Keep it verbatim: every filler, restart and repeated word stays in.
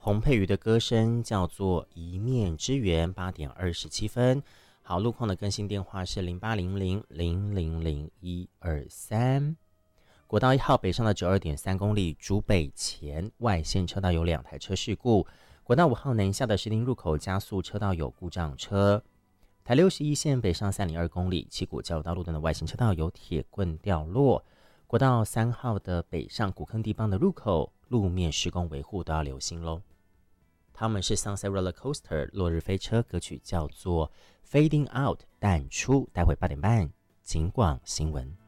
洪佩瑜的歌声叫做一面之缘，八点二十七分。好，路况的更新电话是零八零零零零零一二三。国道一号北上的九二点三公里，竹北前外线车道有两台车事故。国道五号南下的石林入口加速车道有故障车。台六十一线北上三点二公里，七股交流道路段的外线车道有铁棍掉落。国道三号的北上古坑地方的入口路面施工维护都要留心咯。他们是 Sunset Roller Coaster 落日飞车，歌曲叫做 Fading Out 淡出。待会八点半，警广新闻。